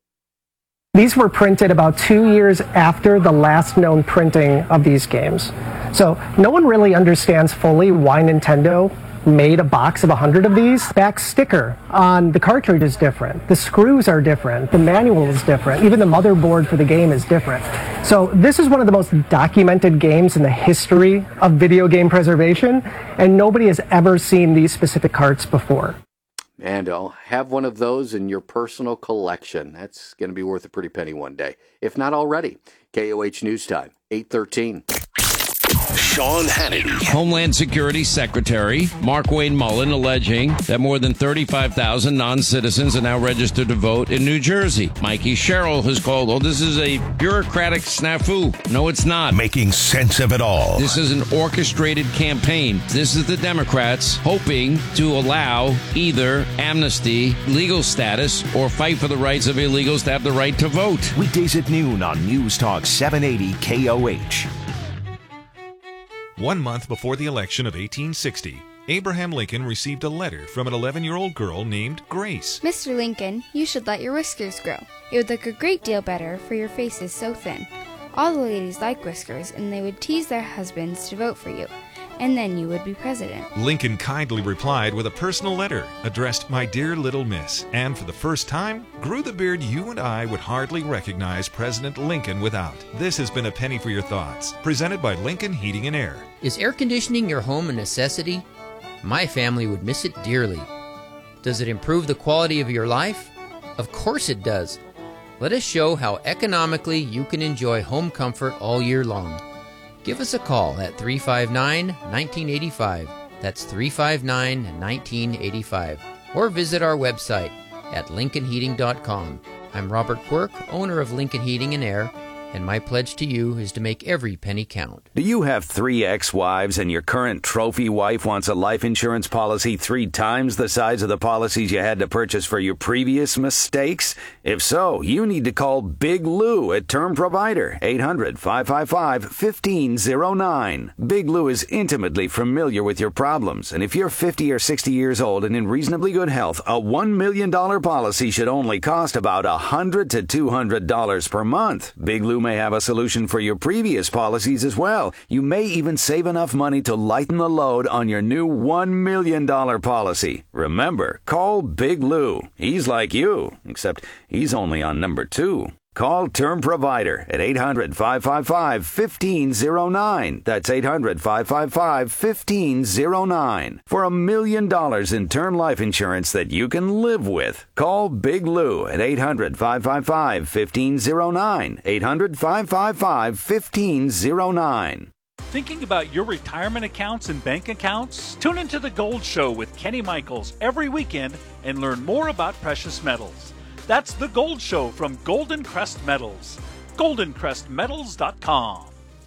These were printed about two years after the last known printing of these games. So no one really understands fully why Nintendo made a box of one hundred of these. Back sticker on the cartridge is different. The screws are different. The manual is different. Even the motherboard for the game is different. So this is one of the most documented games in the history of video game preservation, and nobody has ever seen these specific carts before. And I'll have one of those in your personal collection. That's going to be worth a pretty penny one day, if not already. K O H News Time, eight thirteen. Sean Hannity. Homeland Security Secretary Mark Wayne Mullen alleging that more than thirty-five thousand non-citizens are now registered to vote in New Jersey. Mikey Sherrill has called, oh, this is a bureaucratic snafu. No, it's not. Making sense of it all. This is an orchestrated campaign. This is the Democrats hoping to allow either amnesty, legal status, or fight for the rights of illegals to have the right to vote. Weekdays at noon on News Talk seven eighty K O H. One month before the election of eighteen sixty, Abraham Lincoln received a letter from an eleven-year-old girl named Grace. Mister Lincoln, you should let your whiskers grow. It would look a great deal better, for your face is so thin. All the ladies like whiskers, and they would tease their husbands to vote for you, and then you would be president. Lincoln kindly replied with a personal letter addressed, "My dear little miss," and for the first time, grew the beard you and I would hardly recognize President Lincoln without. This has been A Penny for Your Thoughts, presented by Lincoln Heating and Air. Is air conditioning your home a necessity? My family would miss it dearly. Does it improve the quality of your life? Of course it does. Let us show how economically you can enjoy home comfort all year long. Give us a call at three five nine, one nine eight five. That's three five nine, one nine eight five. Or visit our website at lincoln heating dot com. I'm Robert Quirk, owner of Lincoln Heating and Air, and my pledge to you is to make every penny count. Do you have three ex-wives and your current trophy wife wants a life insurance policy three times the size of the policies you had to purchase for your previous mistakes? If so, you need to call Big Lou at Term Provider, eight hundred, five five five, one five zero nine. Big Lou is intimately familiar with your problems, and if you're fifty or sixty years old and in reasonably good health, a one million dollars policy should only cost about one hundred to two hundred dollars per month. Big Lou may have a solution for your previous policies as well. You may even save enough money to lighten the load on your new one million dollars policy. Remember, call Big Lou. He's like you, except he's only on number two. Call Term Provider at eight hundred, five five five, one five zero nine. That's eight hundred, five five five, one five zero nine. For a million dollars in term life insurance that you can live with, call Big Lou at eight hundred, five five five, one five zero nine. eight hundred, five five five, one five zero nine. Thinking about your retirement accounts and bank accounts? Tune into The Gold Show with Kenny Michaels every weekend and learn more about precious metals. That's The Gold Show from Golden Crest Metals. golden crest metals dot com.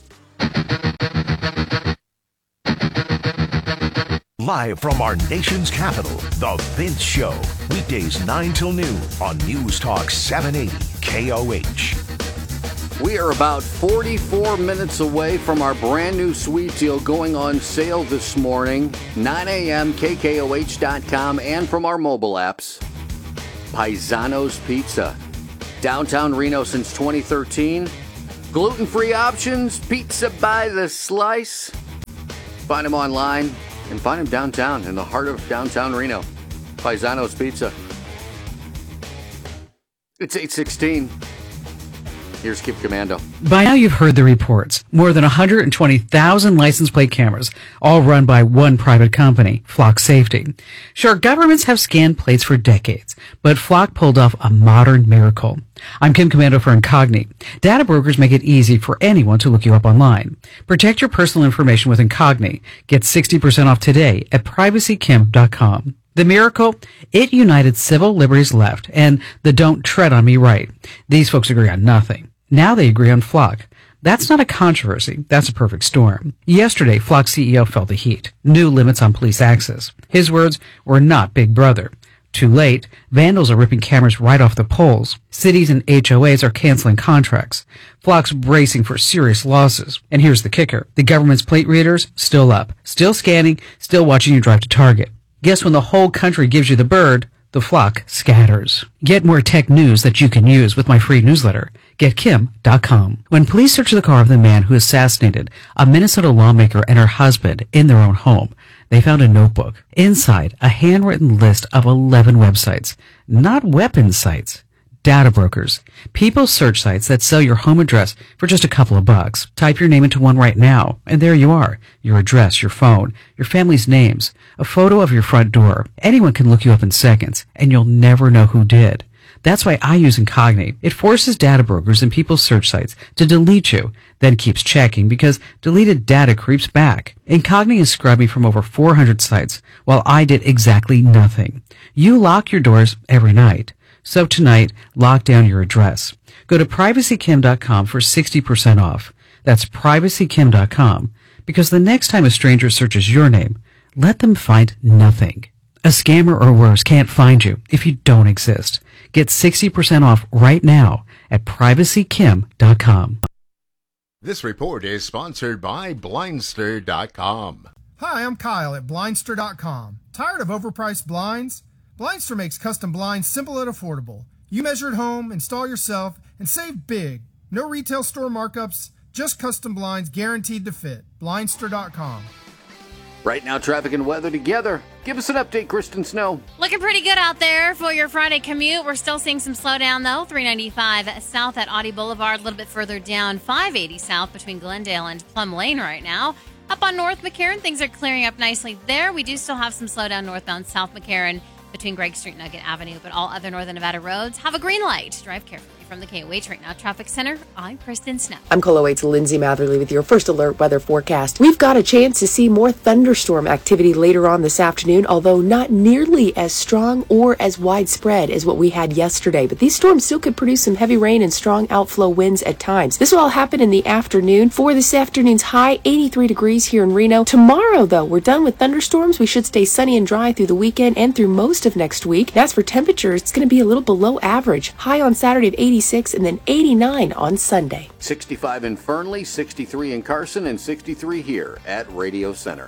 Live from our nation's capital, The Vince Show. Weekdays nine till noon on News Talk seven eighty K O H. We are about forty-four minutes away from our brand new sweet deal going on sale this morning. nine a.m. K K O H dot com and from our mobile apps. Paisano's Pizza. Downtown Reno since twenty thirteen. Gluten-free options, pizza by the slice. Find them online and find them downtown in the heart of downtown Reno. Paisano's Pizza. It's eight sixteen. Here's Kip Commando. By now you've heard the reports. More than one hundred twenty thousand license plate cameras, all run by one private company, Flock Safety. Sure, governments have scanned plates for decades, but Flock pulled off a modern miracle. I'm Kim Commando for Incogni. Data brokers make it easy for anyone to look you up online. Protect your personal information with Incogni. Get sixty percent off today at privacy kim dot com. The miracle? It united civil liberties left and the don't tread on me right. These folks agree on nothing. Now they agree on Flock. That's not a controversy. That's a perfect storm. Yesterday, Flock C E O felt the heat. New limits on police access. His words were not Big Brother. Too late, vandals are ripping cameras right off the poles. Cities and H O As are canceling contracts. Flock's bracing for serious losses. And here's the kicker. The government's plate readers, still up. Still scanning, still watching you drive to Target. Guess when the whole country gives you the bird, the flock scatters. Get more tech news that you can use with my free newsletter. get kim dot com. When police searched the car of the man who assassinated a Minnesota lawmaker and her husband in their own home, they found a notebook. Inside, a handwritten list of eleven websites. Not weapons sites. Data brokers. People search sites that sell your home address for just a couple of bucks. Type your name into one right now, and there you are. Your address, your phone, your family's names, a photo of your front door. Anyone can look you up in seconds, and you'll never know who did. That's why I use Incogni. It forces data brokers and people's search sites to delete you, then keeps checking because deleted data creeps back. Incogni is scrubbing from over four hundred sites, while I did exactly nothing. You lock your doors every night. So tonight, lock down your address. Go to privacy kim dot com for sixty percent off. That's privacy kim dot com. Because the next time a stranger searches your name, let them find nothing. A scammer or worse can't find you if you don't exist. Get sixty percent off right now at privacy kim dot com. This report is sponsored by blindster dot com. Hi, I'm Kyle at blindster dot com. Tired of overpriced blinds? Blindster makes custom blinds simple and affordable. You measure at home, install yourself, and save big. No retail store markups, just custom blinds guaranteed to fit. blindster dot com. Right now, traffic and weather together. Give us an update, Kristen Snow. Looking pretty good out there for your Friday commute. We're still seeing some slowdown, though. three ninety-five south at Audi Boulevard, a little bit further down. five eighty south between Glendale and Plum Lane right now. Up on North McCarran, things are clearing up nicely there. We do still have some slowdown northbound South McCarran between Gregg Street and Nugget Avenue, but all other Northern Nevada roads have a green light. Drive carefully. From the K O H right now, Traffic Center, I'm Kristen Snow. I'm K O H's Lindsay Matherly with your first alert weather forecast. We've got a chance to see more thunderstorm activity later on this afternoon, although not nearly as strong or as widespread as what we had yesterday. But these storms still could produce some heavy rain and strong outflow winds at times. This will all happen in the afternoon. For this afternoon's high, eighty-three degrees here in Reno. Tomorrow, though, we're done with thunderstorms. We should stay sunny and dry through the weekend and through most of next week. As for temperatures, it's going to be a little below average. High on Saturday of eighty-six and then eighty-nine on Sunday. sixty-five in Fernley, sixty-three in Carson, and sixty-three here at Radio Center.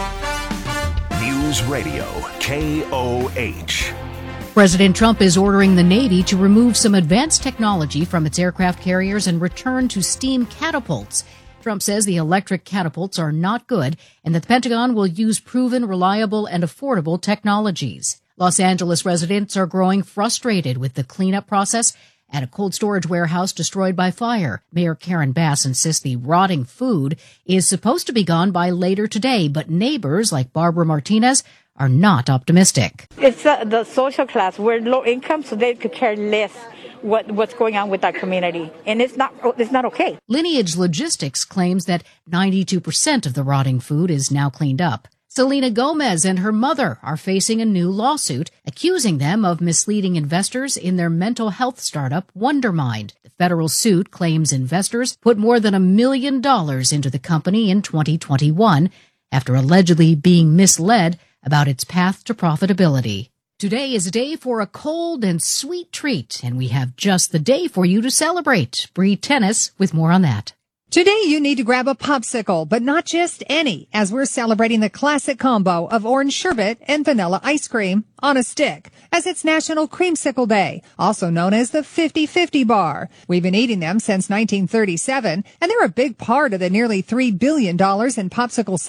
News Radio K O H. President Trump is ordering the Navy to remove some advanced technology from its aircraft carriers and return to steam catapults. Trump says the electric catapults are not good and that the Pentagon will use proven, reliable, and affordable technologies. Los Angeles residents are growing frustrated with the cleanup process at a cold storage warehouse destroyed by fire. Mayor Karen Bass insists the rotting food is supposed to be gone by later today, but neighbors like Barbara Martinez are not optimistic. It's uh, the social class. We're low income, so they could care less what what's going on with our community, and it's not it's not okay. Lineage Logistics claims that ninety-two percent of the rotting food is now cleaned up. Selena Gomez and her mother are facing a new lawsuit accusing them of misleading investors in their mental health startup Wondermind. The federal suit claims investors put more than a million dollars into the company in twenty twenty-one after allegedly being misled about its path to profitability. Today is a day for a cold and sweet treat, and we have just the day for you to celebrate. Bree Tennis with more on that. Today you need to grab a popsicle, but not just any, as we're celebrating the classic combo of orange sherbet and vanilla ice cream on a stick, as it's National Creamsicle Day, also known as the fifty fifty bar. We've been eating them since nineteen thirty-seven, and they're a big part of the nearly three billion dollars in popsicle